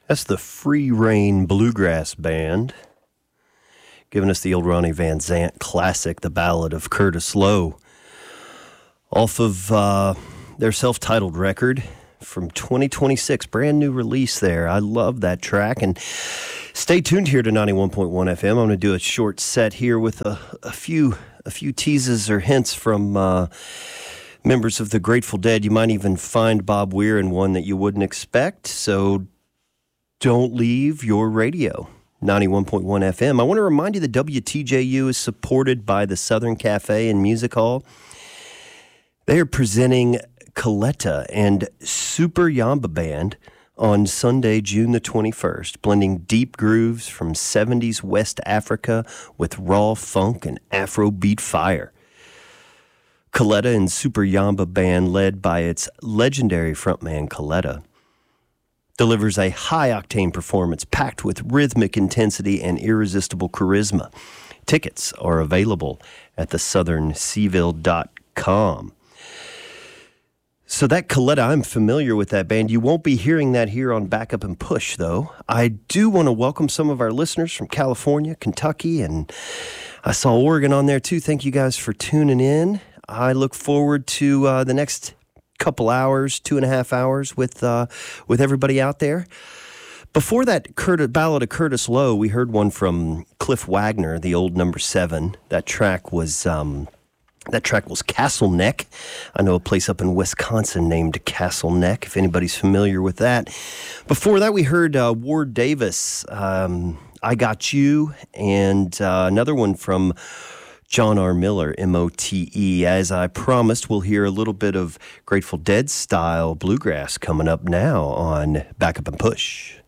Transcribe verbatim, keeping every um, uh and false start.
That's the Free Reign Bluegrass Band, giving us the old Ronnie Van Zant classic, The Ballad of Curtis Loew, off of uh, their self-titled record from twenty twenty-six. Brand new release there. I love that track. And stay tuned here to ninety-one point one F M. I'm going to do a short set here with a, a few a few teases or hints from uh, members of the Grateful Dead. You might even find Bob Weir in one that you wouldn't expect. So don't leave your radio. ninety-one point one F M. I want to remind you that W T J U is supported by the Southern Cafe and Music Hall. They are presenting Coletta and Super Yamba Band on Sunday, June the twenty-first, blending deep grooves from seventies West Africa with raw funk and Afrobeat fire. Coletta and Super Yamba Band, led by its legendary frontman Coletta, delivers a high-octane performance packed with rhythmic intensity and irresistible charisma. Tickets are available at the southern seaville dot com. So that Coletta, I'm familiar with that band. You won't be hearing that here on Backup and Push, though. I do want to welcome some of our listeners from California, Kentucky, and I saw Oregon on there, too. Thank you guys for tuning in. I look forward to uh, the next couple hours, two and a half hours with uh, with everybody out there. Before that Curtis, Ballad of Curtis Loew, we heard one from Cliff Wagner, the old number seven. That track was um, that track was Castle Neck. I know a place up in Wisconsin named Castle Neck, if anybody's familiar with that. Before that, we heard uh, Ward Davis, um, I Got You, and uh, another one from John R. Miller, M O T E. As I promised, we'll hear a little bit of Grateful Dead style bluegrass coming up now on Backup and Push.